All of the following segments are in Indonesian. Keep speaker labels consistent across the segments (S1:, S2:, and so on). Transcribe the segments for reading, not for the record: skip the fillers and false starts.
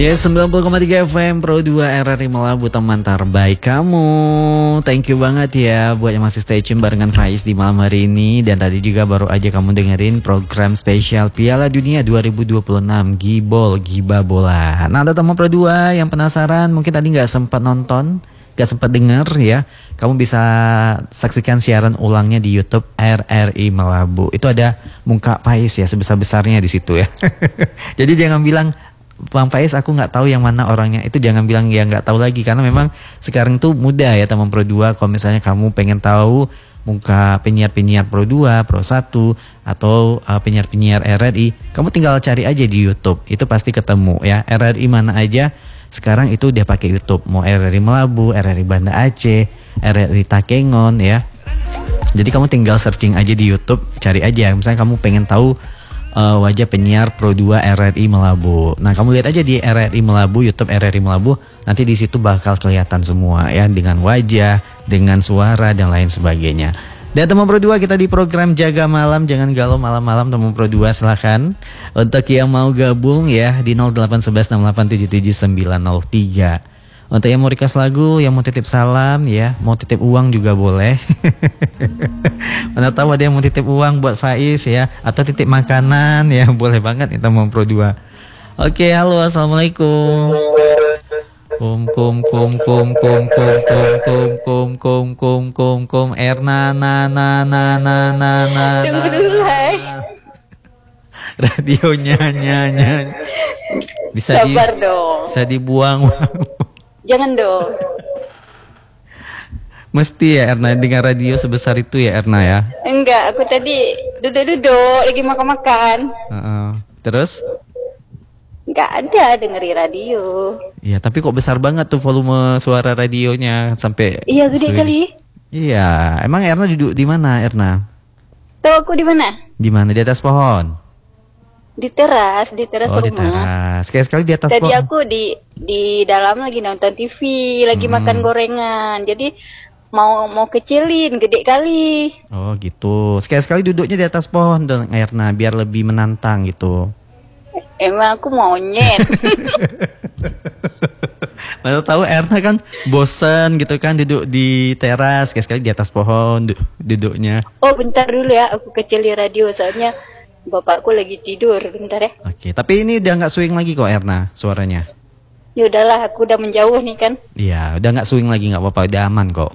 S1: Yes, 90,3 FM Pro 2 RRI Melabu, teman terbaik kamu. Thank you banget ya buat yang masih stay tune barengan Faiz di malam hari ini. Dan tadi juga baru aja kamu dengerin program spesial Piala Dunia 2026 Gibol Giba Bola. Nah, ada teman Pro 2 yang penasaran, mungkin tadi gak sempat nonton, gak sempat denger ya, kamu bisa saksikan siaran ulangnya di YouTube RRI Melabu. Itu ada muka Faiz ya, sebesar-besarnya di situ ya. Jadi jangan bilang, Bang Faiz aku nggak tahu yang mana orangnya, itu jangan bilang ya nggak tahu lagi, karena memang sekarang tuh mudah ya teman Pro 2. Kalau misalnya kamu pengen tahu muka penyiar-penyiar Pro 2, Pro 1 atau penyiar-penyiar RRI, kamu tinggal cari aja di YouTube, itu pasti ketemu ya. RRI mana aja sekarang itu udah pakai YouTube, mau RRI Melabu, RRI Banda Aceh, RRI Takengon ya. Jadi kamu tinggal searching aja di YouTube, cari aja misalnya kamu pengen tahu wajah penyiar Pro 2 RRI Melabu. Nah, kamu lihat aja di RRI Melabu, YouTube RRI Melabu, nanti di situ bakal kelihatan semua ya, dengan wajah, dengan suara dan lain sebagainya. Dan teman Pro 2, kita di program Jaga Malam, jangan galau malam-malam teman Pro 2, silahkan untuk yang mau gabung ya di 081168779903. Untuk yang mau request lagu, yang mau titip salam ya, mau titip uang juga boleh. Mana tahu ada yang mau titip uang buat Faiz ya, atau titip makanan ya, boleh banget kita mau Pro 2. Oke, halo, assalamualaikum. Erna na.
S2: Tunggu dulu, hai.
S1: Radionya nyanyi.
S2: Sabar dong.
S1: Bisa dibuang.
S2: Jangan dong.
S1: Mesti ya Erna dengan radio sebesar itu ya Erna ya?
S2: Enggak, aku tadi duduk-duduk lagi makan-makan.
S1: Terus?
S2: Enggak ada dengerin radio.
S1: Iya, tapi kok besar banget tuh volume suara radionya sampai.
S2: Iya, gede kali.
S1: Iya, emang Erna duduk di mana Erna?
S2: Tahu aku di mana?
S1: Di mana? Di atas pohon?
S2: Di teras rumah.
S1: Di teras. Sekali-sekali di atas pohon.
S2: Tadi aku di dalam lagi nonton TV, lagi makan gorengan. Jadi mau kecilin, gede kali.
S1: Oh gitu. Sekali-sekali duduknya di atas pohon dong Erna, biar lebih menantang gitu.
S2: Emang aku monyet.
S1: Mana tahu Erna kan bosen gitu kan duduk di teras, sekali-sekali di atas pohon duduknya.
S2: Oh, bentar dulu ya, aku kecilin radio soalnya bapakku lagi tidur, bentar ya.
S1: Oke, tapi ini udah nggak swing lagi kok Erna suaranya.
S2: Ya udahlah, aku udah menjauh nih kan.
S1: Iya, udah nggak swing lagi, nggak apa-apa, udah aman kok.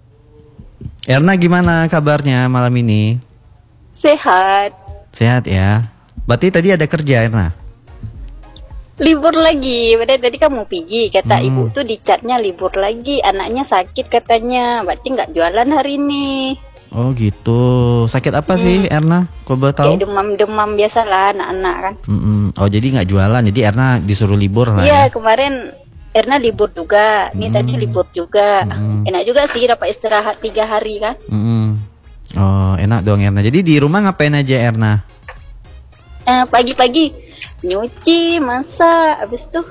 S1: Erna gimana kabarnya malam ini?
S2: Sehat.
S1: Sehat ya. Berarti tadi ada kerja Erna?
S2: Libur lagi, padahal tadi kamu pergi, kata ibu tuh di chatnya libur lagi, anaknya sakit katanya, berarti nggak jualan hari ini.
S1: Oh gitu. Sakit apa sih Erna? Kok boleh tahu?
S2: Kayak demam-demam biasalah anak-anak kan.
S1: Oh jadi nggak jualan, jadi Erna disuruh libur lah
S2: ya?
S1: Iya,
S2: kemarin Erna libur juga, nih tadi libur juga. Enak juga sih dapat istirahat 3 hari kan.
S1: Oh enak dong Erna. Jadi di rumah ngapain aja Erna?
S2: Pagi-pagi nyuci, masak, habis tuh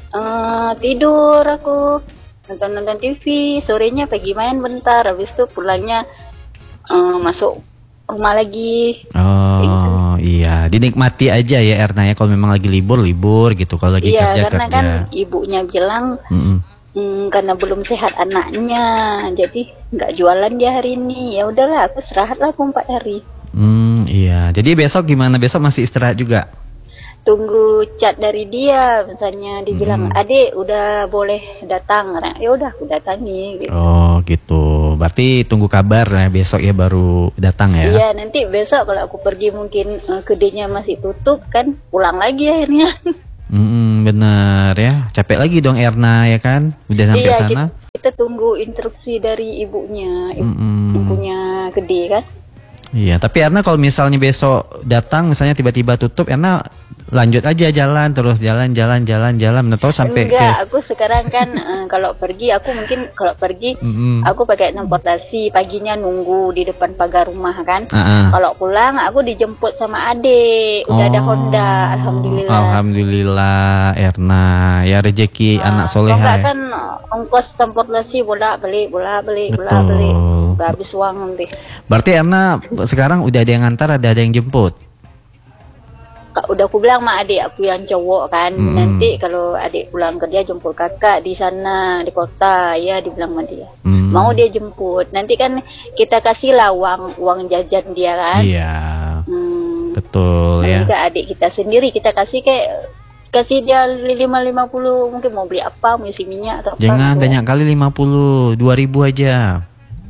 S2: tidur aku, nonton TV, sorenya pergi main bentar, habis tuh pulangnya masuk rumah lagi.
S1: Oh iya, dinikmati aja ya Erna ya, kalau memang lagi libur gitu, kalau lagi kerja
S2: karena kan ibunya bilang karena belum sehat anaknya, jadi nggak jualan dia hari ini. Ya udahlah, aku istirahatlah aku 4 hari.
S1: Iya, jadi besok gimana? Besok masih istirahat juga?
S2: Tunggu chat dari dia, misalnya dibilang adek udah boleh datang, nah, ya udah aku datangi gitu.
S1: Oh gitu, berarti tunggu kabar ya besok ya baru datang ya?
S2: Iya, nanti besok kalau aku pergi mungkin kedainya masih tutup kan, pulang lagi akhirnya.
S1: Bener ya, capek lagi dong Erna ya kan, udah sampai sana.
S2: Kita tunggu instruksi dari ibunya, ibunya gede kan.
S1: Iya, tapi Erna kalau misalnya besok datang, misalnya tiba-tiba tutup, Erna lanjut aja jalan terus, jalan atau sampai
S2: aku sekarang kan kalau pergi aku aku pakai transportasi, paginya nunggu di depan pagar rumah kan. Kalau pulang aku dijemput sama adik, udah ada Honda,
S1: alhamdulillah Erna ya, rezeki anak soleha.
S2: Enggak kan ongkos transportasi bolak-balik udah habis uang nanti.
S1: Berarti Erna sekarang udah ada yang ngantar, ada yang jemput?
S2: udah aku bilang sama adik aku yang cowok kan,
S1: Mm-mm.
S2: nanti kalau adik pulang kerja jemput kakak di sana di kota, ya dibilang sama dia.
S1: Mm.
S2: Mau dia jemput, nanti kan kita kasih lah uang jajan dia kan.
S1: Iya,
S2: Hmm,
S1: betul
S2: paling
S1: ya.
S2: ke adik kita sendiri kita kasih dia 50 mungkin mau beli apa, mau isi minyak atau apa.
S1: Jangan banyak kali 50, 2.000 aja.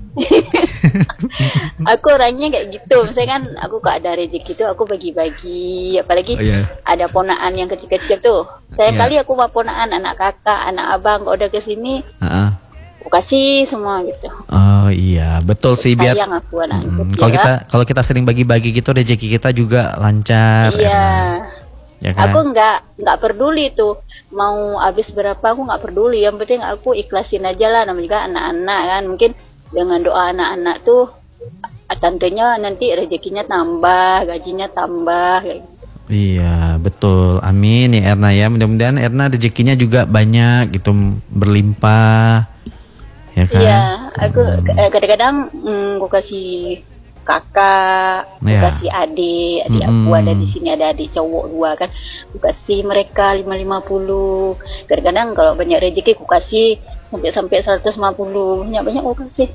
S2: Aku orangnya kayak gitu, misalnya kan aku kalau ada rezeki tuh aku bagi-bagi, apalagi
S1: Oh, iya.
S2: ada ponaan yang kecil-kecil tuh. Saya
S1: Iya.
S2: kali aku bawa ponaan, anak kakak, anak abang, kalau udah kesini
S1: Heeh.
S2: aku kasih semua gitu.
S1: Oh iya, betul sih biar
S2: Sayang aku anak kecil.
S1: kalau kita sering bagi-bagi gitu rezeki kita juga lancar.
S2: Iya.
S1: Erna. Ya kan?
S2: Aku nggak peduli tuh mau habis berapa, aku nggak peduli. Yang penting aku ikhlasin aja lah, namanya juga anak-anak kan. Mungkin dengan doa anak-anak tuh tantenya nanti rezekinya tambah, gajinya tambah kayak gitu.
S1: Iya, betul. Amin ya Erna ya. Mudah-mudahan Erna rezekinya juga banyak gitu, berlimpah. Ya kan?
S2: Iya, aku kadang-kadang aku kasih kakak, aku
S1: Iya.
S2: kasih adik aku ada di sini, ada adik cowok 2 kan, aku kasih mereka 50. Kadang-kadang kalau banyak rezeki aku kasih sampai 150, banyak aku kasih.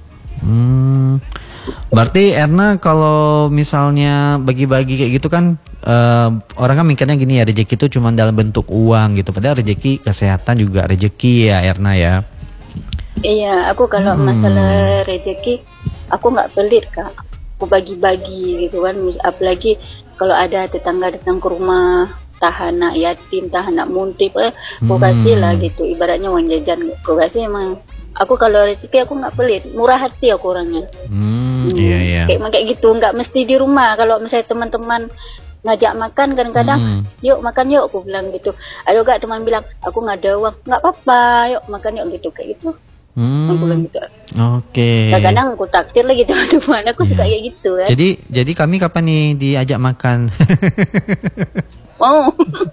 S1: Berarti Erna kalau misalnya bagi-bagi kayak gitu kan orang kan mikirnya gini ya, rezeki itu cuma dalam bentuk uang gitu. Padahal rezeki kesehatan juga rezeki ya Erna ya.
S2: Iya, aku kalau masalah rezeki aku nggak pelit Kak, aku bagi-bagi gitu kan. Apalagi kalau ada tetangga datang ke rumah, entah anak yatim, entah anak muntip, aku kasih lah gitu, ibaratnya uang jajan aku kasih. Emang aku kalau rezeki aku nggak pelit, murah hati aku orangnya.
S1: Iya iya.
S2: Kayak gitu, nggak mesti di rumah. Kalau misalnya teman-teman ngajak makan, kadang-kadang yuk makan yuk, aku bilang gitu. Ada gak teman bilang aku nggak ada uang, nggak apa-apa, yuk makan yuk gitu, kayak gitu. Aku bilang gitu.
S1: Oke.
S2: Kadang-kadang aku takdir lagi teman-teman, aku suka kayak gitu kan.
S1: Jadi kami kapan nih diajak makan?
S2: Mau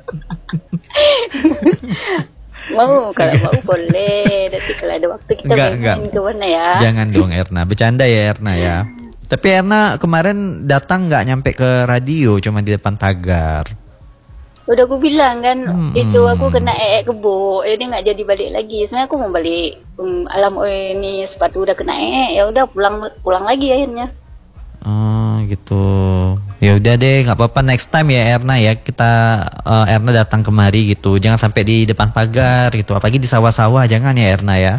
S2: mau kalau mau boleh, nanti kalau ada waktu kita
S1: Enggak.
S2: main ke mana ya.
S1: Jangan dong Erna, bercanda ya Erna ya. Tapi Erna kemarin datang nggak nyampe ke radio, cuma di depan tagar.
S2: Udah aku bilang kan, itu aku kena kebo, jadi nggak jadi balik lagi. Sebenarnya aku mau balik, alam ini sepatu udah kena ya udah pulang lagi akhirnya.
S1: Oh gitu. Ya udah deh, nggak apa-apa, next time ya Erna ya, kita Erna datang kemari gitu. Jangan sampai di depan pagar gitu, apalagi di sawah-sawah, jangan ya Erna ya.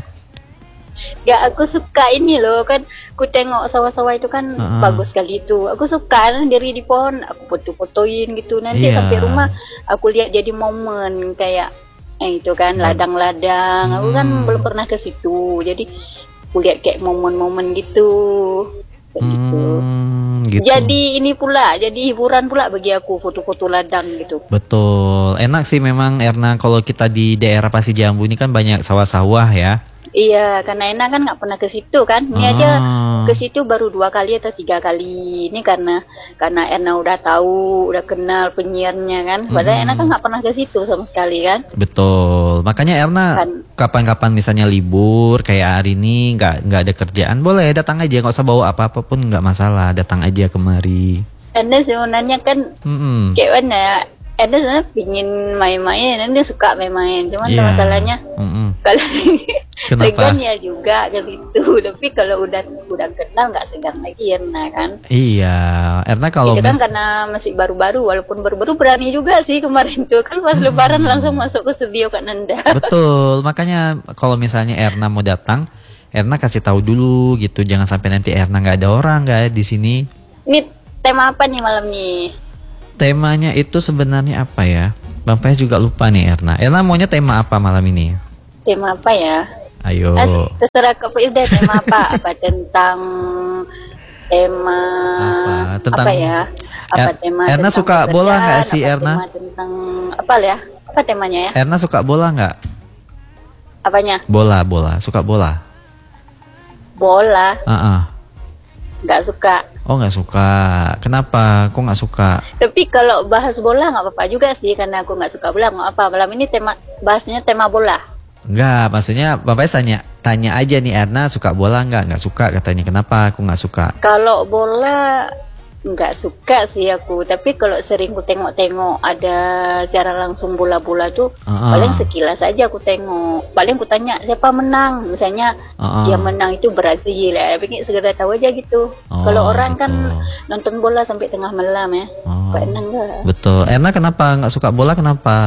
S2: Ya aku suka ini loh kan, aku tengok sawah-sawah itu kan bagus sekali itu. Aku suka kan diri di pohon, aku foto-fotoin gitu. Nanti
S1: Iya.
S2: sampai rumah aku lihat jadi momen kayak itu kan ladang-ladang. Aku kan belum pernah ke situ, jadi aku lihat kayak momen-momen gitu. Kayak gitu.
S1: Gitu.
S2: Jadi ini pula, jadi hiburan pula bagi aku foto-foto ladang gitu.
S1: Betul, enak sih memang Erna kalau kita di daerah Pasir Jambu ini kan banyak sawah-sawah ya.
S2: Iya, karena Ena kan nggak pernah ke situ kan. Ini aja ke situ baru 2 kali atau 3 kali. Ini karena Erna udah tahu, udah kenal penyiarnya kan. Padahal Ena kan nggak pernah ke situ sama sekali kan.
S1: Betul, makanya Erna kapan-kapan misalnya libur kayak hari ini nggak ada kerjaan, boleh datang aja, nggak usah bawa apa-apa pun nggak masalah, datang aja kemari.
S2: Ena sebenarnya kan kayak mana ya? Ena sebenarnya pingin main-main, Ena suka main-main. Cuman masalahnya kalau segan ya juga ke situ. Tapi kalau udah kenal nggak segan lagi Erna kan.
S1: Iya, Erna kalau
S2: itu kan karena masih baru-baru, walaupun baru-baru berani juga sih kemarin tuh kan pas lebaran langsung masuk ke studio Kak Nanda.
S1: Betul, makanya kalau misalnya Erna mau datang, Erna kasih tahu dulu gitu, jangan sampai nanti Erna nggak ada orang nggak di sini.
S2: Ini tema apa nih malam nih?
S1: Temanya itu sebenarnya apa ya? Bang Pes juga lupa nih Erna. Erna maunya tema apa malam ini?
S2: Tema apa ya?
S1: Ayo.
S2: Terserah Kak Faiz deh, tema apa? Apa tentang tema apa ya? Apa tema?
S1: Erna suka bola nggak sih Erna?
S2: Tema tentang apa ya? Apa temanya ya?
S1: Erna suka bola nggak?
S2: Apanya?
S1: Bola, suka bola.
S2: Bola? Nggak suka.
S1: Oh nggak suka. Kenapa? Kok nggak suka?
S2: Tapi kalau bahas bola nggak apa-apa juga sih, karena aku nggak suka bola. Nggak apa. Malam ini bahasnya tema bola.
S1: Enggak, maksudnya Bapak tanya aja nih Erna suka bola nggak? Nggak suka katanya. Kenapa aku nggak suka?
S2: Kalau bola nggak suka sih aku, tapi kalau sering ku tengok-tengok ada secara langsung bola-bola tuh, paling sekilas aja aku tengok. Paling ku tanya siapa menang, misalnya yang menang itu Brazil ya, pengen segera tahu aja gitu. Kalau orang kan nonton bola sampai tengah malam ya, enak nggak?
S1: Betul. Erna kenapa nggak suka bola? Kenapa?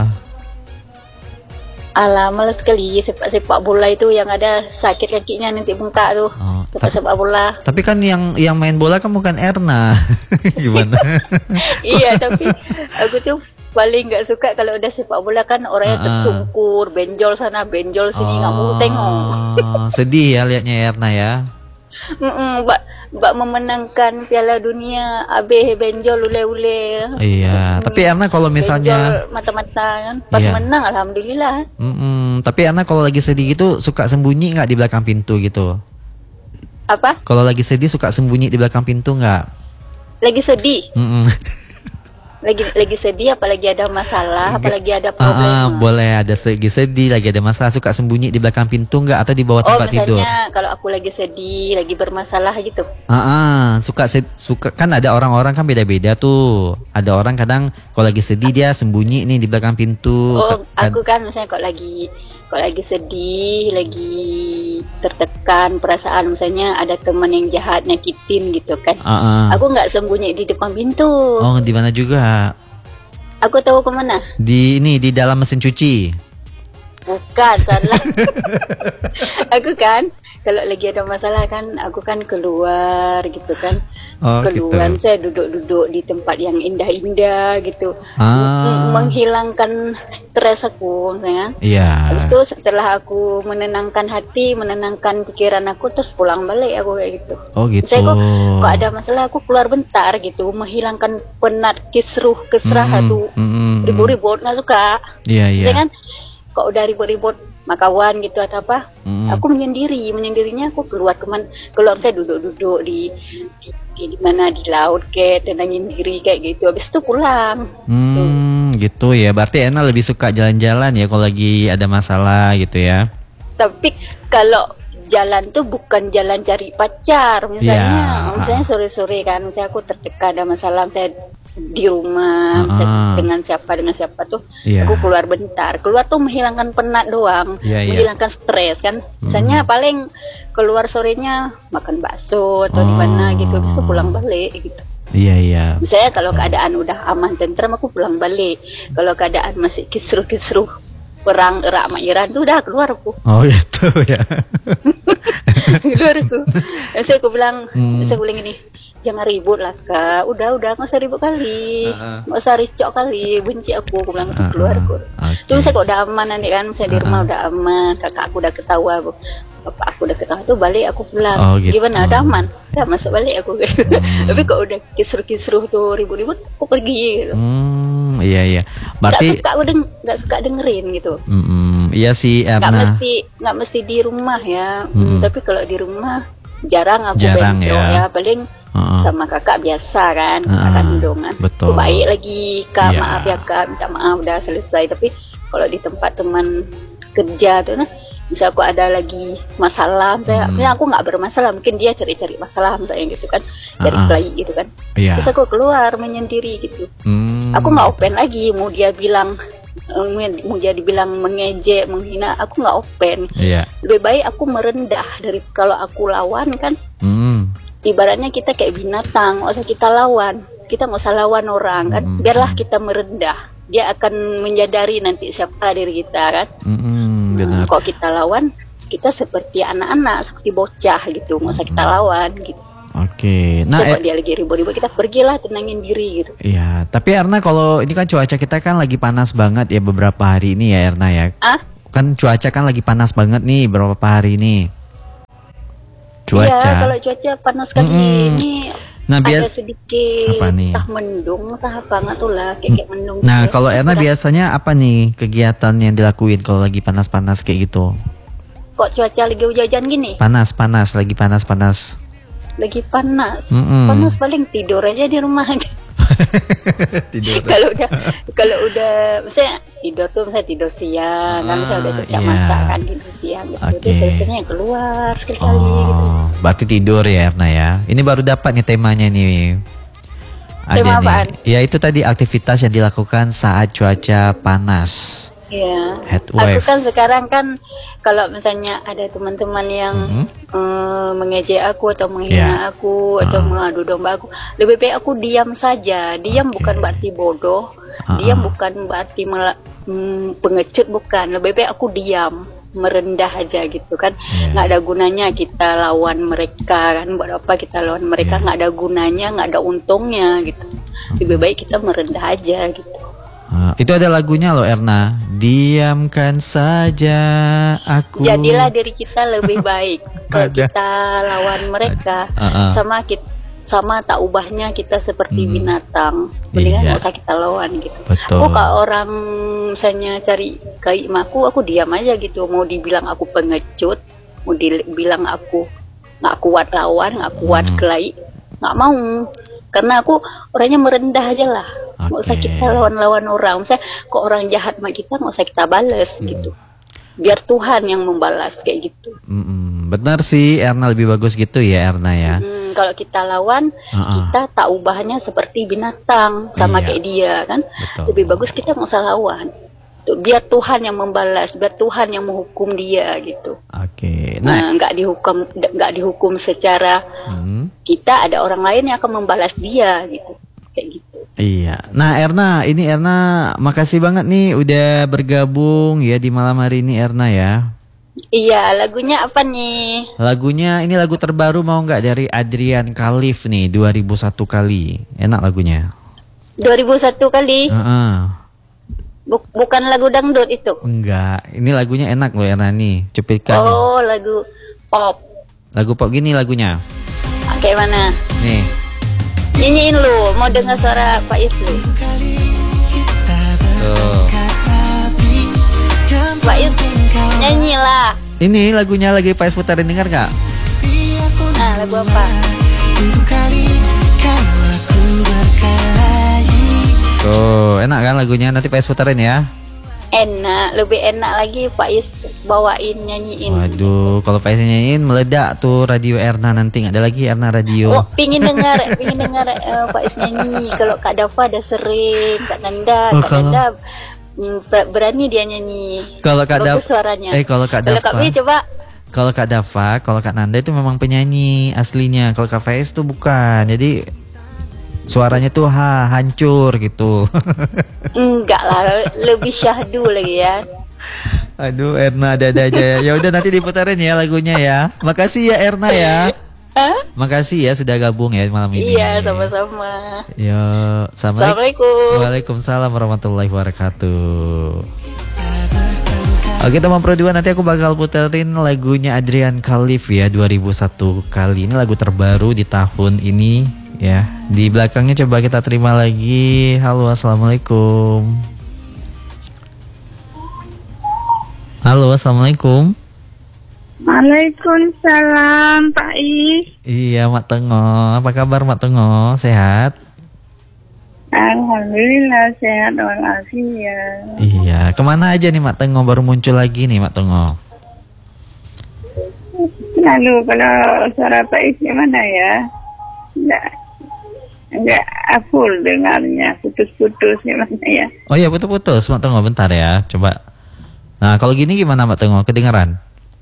S2: Alah, malas sekali sepak bola itu yang ada sakit kakinya nanti bengkak tuh. Sepak bola.
S1: Tapi kan yang main bola kan bukan Erna. Gimana?
S2: Iya, tapi aku tuh paling nggak suka kalau udah sepak bola kan orangnya tersungkur, benjol sana, benjol sini, nggak mau tengok.
S1: Sedih ya liatnya Erna ya.
S2: Mbak memenangkan Piala Dunia, abe benjol ule-ule.
S1: Iya, tapi Erna kalau misalnya
S2: benjol mata-mata kan, pas menang alhamdulillah.
S1: Tapi Erna kalau lagi sedih gitu suka sembunyi nggak di belakang pintu gitu?
S2: Apa?
S1: Kalau lagi sedih suka sembunyi di belakang pintu nggak?
S2: Lagi sedih? Lagi sedih, apalagi ada masalah, apalagi ada problem.
S1: Boleh ada lagi sedih, lagi ada masalah, suka sembunyi di belakang pintu nggak atau di bawah tempat tidur?
S2: Misalnya kalau aku lagi sedih, lagi bermasalah gitu.
S1: Suka kan ada orang-orang kan beda-beda tuh. Ada orang kadang kalau lagi sedih dia sembunyi nih di belakang pintu.
S2: Aku kan misalnya kalau lagi sedih, lagi tertekan perasaan, misalnya ada teman yang jahat nyakitin gitu kan. Aku nggak sembunyi di depan pintu.
S1: Oh, di mana juga?
S2: Aku tahu kemana?
S1: Di dalam mesin cuci.
S2: Bukan, salah. Aku kan kalau lagi ada masalah kan, aku kan keluar gitu kan. Keluar gitu. Saya duduk-duduk di tempat yang indah-indah gitu. Menghilangkan stres aku ya.
S1: Iya.
S2: Habis itu setelah aku menenangkan hati, menenangkan pikiran aku, terus pulang balik aku kayak gitu.
S1: Oh gitu.
S2: Saya kok ada masalah aku keluar bentar gitu, menghilangkan penat, kesrah tuh. Ribut-ribut nggak suka.
S1: Iya.
S2: Saya kan kok udah ribut-ribut makawan gitu atau apa, aku menyendirinya aku keluar saya duduk-duduk di mana di laut kayak tenangin diri kayak gitu, habis itu pulang.
S1: Gitu ya, berarti Erna lebih suka jalan-jalan ya kalau lagi ada masalah gitu ya.
S2: Tapi kalau jalan tuh bukan jalan cari pacar, misalnya sore-sore kan, misalnya aku tertekan ada masalah, saya di rumah dengan siapa tuh, aku keluar bentar, keluar tuh menghilangkan penat doang, menghilangkan stres kan. Misalnya paling keluar sorenya makan bakso atau di mana gitu, habis itu pulang balik gitu.
S1: Iya.
S2: Misalnya kalau keadaan udah aman tentram, aku pulang balik. Kalau keadaan masih kisruh perang erak sama Iran tuh udah keluar aku.
S1: Oh gitu ya.
S2: Keluar aku. Saya bilang ini, jangan ribut lah kak, udah nggak usah ribut kali, nggak usah ricok kali, benci aku bilang itu keluar aku. Terus saya kok udah aman nanti kan, saya di rumah udah aman, kakak aku udah ketawa, bapak aku udah ketawa tuh, balik aku pulang.
S1: Gitu.
S2: Gimana, udah aman, udah masuk balik aku. Tapi kok udah kisruh tuh ribut-ribut, aku pergi gitu.
S1: Iya. Berarti
S2: nggak suka dengerin gitu.
S1: Iya sih Erna.
S2: Nggak mesti di rumah ya. Tapi kalau di rumah jarang aku bentrok ya. Paling sama kakak biasa kan, kakak kandung kan.
S1: Betul.
S2: Baik lagi kak, maaf ya kak, minta maaf, udah selesai. Tapi kalau di tempat teman kerja tuh nah, misal aku ada lagi masalah, misalnya aku nggak bermasalah, mungkin dia cari-cari masalah misalnya gitu kan, dari play gitu kan. Terus aku keluar menyendiri gitu. Aku nggak open lagi, mau dia dibilang mengejek, menghina, aku nggak open. Lebih baik aku merendah dari kalau aku lawan kan. Ibaratnya kita kayak binatang, nggak usah kita lawan, kita nggak usah lawan orang kan, biarlah kita merendah, dia akan menyadari nanti siapa diri kita kan.
S1: Benar.
S2: Kok kita lawan, kita seperti anak-anak, seperti bocah gitu, nggak usah kita lawan gitu.
S1: Oke. Nah,
S2: kalau dia lagi ribut-ribut, kita pergilah, tenangin diri gitu.
S1: Iya, tapi Erna kalau ini kan cuaca kita kan lagi panas banget ya beberapa hari ini ya Erna ya. Kan cuaca kan lagi panas banget nih beberapa hari ini. Cuaca.
S2: Iya, kalau cuaca panas kali ini ada sedikit entah mendung, entah apa nggak tuh lah, kayak mendung.
S1: Nah, kalau Erna biasanya apa nih kegiatan yang dilakuin kalau lagi panas-panas kayak gitu?
S2: Kok cuaca lagi hujan gini?
S1: Panas, lagi panas.
S2: Lagi panas. Panas paling tidur aja di rumah aja.
S1: Tidur.
S2: Kalau udah misalnya tidur siang kan, misalnya udah siap masak kan, tidur siang gitu. Terus selesainya keluar sekali gitu.
S1: Berarti tidur ya Erna ya. Ini baru dapat nih temanya nih.
S2: Tema apaan?
S1: Ya itu tadi aktivitas yang dilakukan saat cuaca panas.
S2: Iya.
S1: Heatwave.
S2: Aku kan sekarang kan kalau misalnya ada teman-teman yang mengejek aku atau menghina aku atau mengadu domba aku, lebih baik aku diam saja. Diam bukan berarti bodoh. Diam bukan berarti pengecut, bukan. Lebih baik aku diam, merendah aja gitu kan. Nggak ada gunanya kita lawan mereka kan. Buat apa kita lawan mereka? Nggak ada gunanya, nggak ada untungnya gitu. Lebih baik kita merendah aja gitu.
S1: Itu ada lagunya loh Erna. Diamkan saja aku.
S2: Jadilah diri kita lebih baik. Kalau kita lawan mereka, sama tak ubahnya kita seperti binatang. Mendingan nggak usah kita lawan gitu.
S1: Betul.
S2: Aku kalau orang misalnya cari kait aku diam aja gitu. Mau dibilang aku pengecut, mau dibilang aku nggak kuat lawan, nggak kuat kelahi, nggak mau. Karena aku orangnya merendah aja lah. Nggak usah kita lawan-lawan orang. Misalnya kok orang jahat sama kita, nggak usah kita balas gitu. Biar Tuhan yang membalas kayak gitu.
S1: Benar sih Erna, lebih bagus gitu ya Erna ya.
S2: Kalau kita lawan, kita tak ubahnya seperti binatang sama kayak dia kan.
S1: Betul.
S2: Lebih bagus kita nggak usah lawan. Biar Tuhan yang membalas, biar Tuhan yang menghukum dia gitu.
S1: Oke.
S2: Nah, nggak dihukum secara kita, ada orang lain yang akan membalas dia gitu. Kayak gitu.
S1: Iya. Nah Erna, ini Erna makasih banget nih udah bergabung ya di malam hari ini Erna ya.
S2: Iya, lagunya apa nih?
S1: Lagunya ini lagu terbaru mau nggak dari Adrian Khalif nih, 2001 kali. Enak lagunya.
S2: 2001 kali? Bukan lagu dangdut itu?
S1: Enggak, ini lagunya enak loh Erna nih, cuplikan.
S2: Oh, lagu pop.
S1: Lagu pop gini lagunya.
S2: Kayak mana?
S1: Nih.
S2: Nyanyiin lu, mau dengar suara Pak Is lu.
S1: Tuh.
S2: Pak Is, nyanyilah.
S1: Ini lagunya lagi Pak Is putarin, dengar gak?
S2: Nah, lagu apa?
S1: Tuh, enak kan lagunya, nanti Pak Is putarin ya.
S2: Enak, lebih enak lagi Pak Is bawain, nyanyiin.
S1: Waduh, kalau Pak Is nyanyiin meledak tuh radio Erna, nanti nggak ada lagi Erna radio.
S2: Oh, pingin dengar Pak Is nyanyi. Kalau Kak Dafa ada sering, Kak Nanda, Nanda berani dia nyanyi.
S1: Kalau Kak Dafa,
S2: suaranya.
S1: Kalau Kak Dafa,
S2: coba.
S1: Kalau Kak Dafa, kalau Kak Nanda itu memang penyanyi aslinya. Kalau Kak Faiz tuh bukan. Jadi suaranya tuh hancur gitu.
S2: Enggak lah, lebih syahdu lagi ya.
S1: Aduh Erna ada aja. Ya udah nanti diputarin ya lagunya ya. Makasih ya Erna ya. Makasih ya sudah gabung ya malam ini.
S2: Iya, sama-sama.
S1: Ya,
S2: Assalamualaikum.
S1: Waalaikumsalam warahmatullahi wabarakatuh. Oke teman Pro 2, nanti aku bakal puterin lagunya Adrian Khalif ya, 2001 kali. Ini lagu terbaru di tahun ini ya. Di belakangnya coba kita terima lagi. Halo, assalamualaikum. Halo, assalamualaikum.
S3: Waalaikumsalam Pak Is.
S1: Iya Mak Tengo, apa kabar Mak Tengo? Sehat?
S3: Alhamdulillah sehat walafiat.
S1: Iya, kemana aja nih Mak Tengo, baru muncul lagi nih Mak Tengo?
S3: Lalu kalau suara Pak Is gimana ya? Enggak full dengarnya, putus-putus gimana ya?
S1: Oh iya putus-putus Mak Tengo, bentar ya, coba. Nah kalau gini gimana Mak Tengo, kedengaran?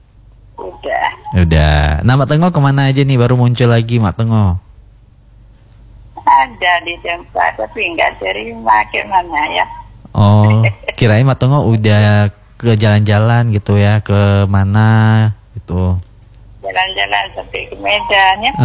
S1: Udah. Nah Mak Tengo kemana aja nih, baru muncul lagi Mak Tengo?
S3: Ada di tempat tapi nggak terima, gimana ya?
S1: Oh, kirain Mak Tengo udah ke jalan-jalan gitu ya, ke mana gitu.
S3: Jalan-jalan sampai ke Medan ya.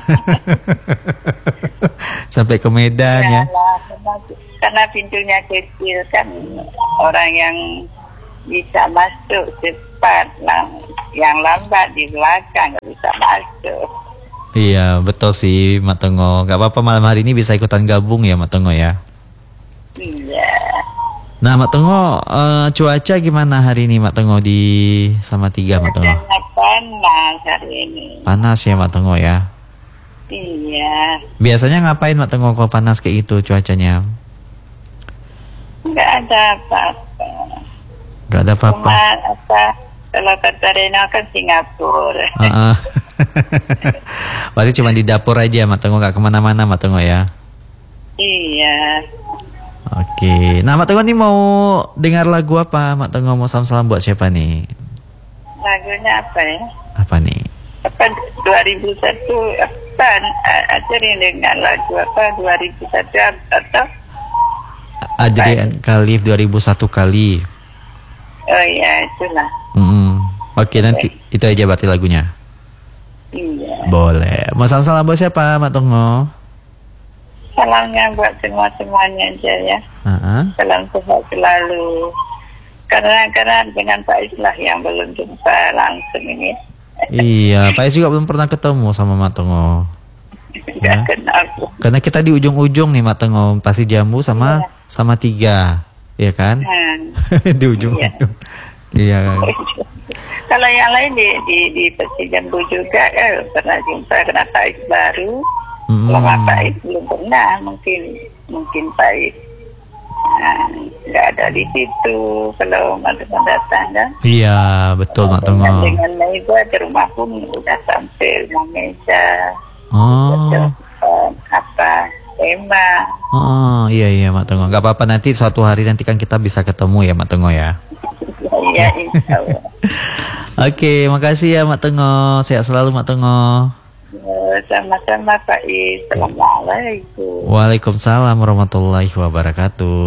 S1: Sampai ke Medan ya.
S3: Karena pintunya kecil kan, orang yang bisa masuk cepat, yang lambat di belakang nggak bisa masuk.
S1: Iya betul sih Mak Tengo. Gak apa-apa, malam hari ini bisa ikutan gabung ya Mak Tengo ya.
S3: Iya.
S1: Nah Mak Tengo, cuaca gimana hari ini Mak Tengo di Salatiga Mak Tengo?
S3: Panas hari ini.
S1: Panas ya Mak Tengo ya.
S3: Iya.
S1: Biasanya ngapain Mak Tengo kalau panas kayak itu cuacanya?
S3: Nggak ada apa-apa.
S1: Gak ada apa-apa.
S3: Cuma kalau kata Rena kan Singapura.
S1: Berarti cuma di dapur aja Mak Tengo, gak kemana-mana Mak Tengo ya?
S3: Iya.
S1: Oke. Nah, Mak Tengok nih mau dengar lagu apa? Mak Tengok mau salam-salam buat siapa nih?
S3: Lagunya apa ya?
S1: Apa nih?
S3: Apa 2001 apa? Sering dengar lagu apa 2001 atau?
S1: Adrian Khalif 2001 kali.
S3: Oh iya itulah.
S1: Oke, nanti itu aja berarti lagunya.
S3: Iya.
S1: Boleh. Mau salam-salam buat siapa, Mak Tengok?
S3: Salamnya buat semua-semuanya aja ya. Salam sehat selalu. Karena dengan Pak Islah yang belum jumpa langsung ini.
S1: Iya, Pak Is juga belum pernah ketemu sama Mak Tengok.
S3: Gak kenal.
S1: Karena kita di ujung-ujung nih, Mak Tengok. Pasti Jambu sama 3, ya kan? Di ujung-ujung. Iya.
S3: Kalau yang lain di Peti Jambu juga pernah jumpa, kena Pak Is baru. Kalau Pak Is belum pernah, mungkin Pak Is nggak ada di situ kalau teman datang kan.
S1: Iya, betul Mak Tengok.
S3: Dengan meja ke rumah pun udah sampai rumah meja. Apa tema?
S1: Oh iya Mak Tengok. Gak apa-apa, nanti suatu hari nanti kan kita bisa ketemu ya Mak Tengok ya.
S3: Iya, insya Allah.
S1: Oke, makasih ya Mak Tengok. Sehat selalu Mak Tengok.
S3: Sama-sama Pak Is. Assalamualaikum.
S1: Waalaikumsalam warahmatullahi wabarakatuh.